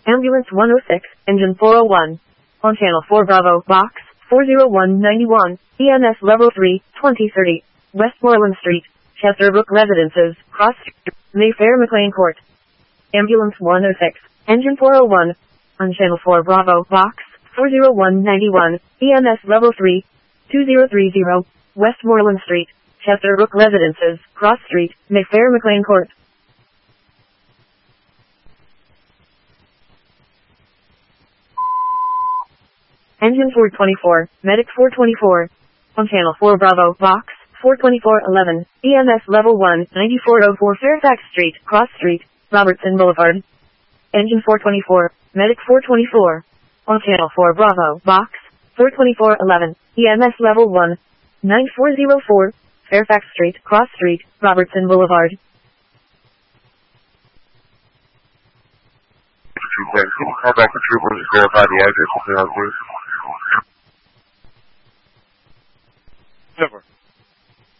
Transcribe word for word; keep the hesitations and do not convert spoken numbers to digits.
Ambulance one oh six, Engine four oh one. On Channel four Bravo, Box four oh one ninety-one, E M S Level three, twenty thirty, Westmoreland Street, Chesterbrook Residences, Cross Street, Mayfair McLean Court. Ambulance one oh six, Engine four oh one. On Channel four Bravo, Box four oh one ninety-one, E M S Level three, twenty thirty, Westmoreland Street, Chesterbrook Residences, Cross Street, Mayfair McLean Court. Engine four twenty-four, Medic four twenty-four. On Channel four Bravo, Box four twenty-four eleven, E M S Level one, ninety-four oh four Fairfax Street, Cross Street, Robertson Boulevard. Engine four twenty-four, Medic four twenty-four. On Channel four Bravo, Box four twenty-four eleven, E M S Level one, ninety-four oh four, Fairfax Street, Cross Street, Robertson Boulevard. Can you call back the troopers to verify the address of the house, please? Never.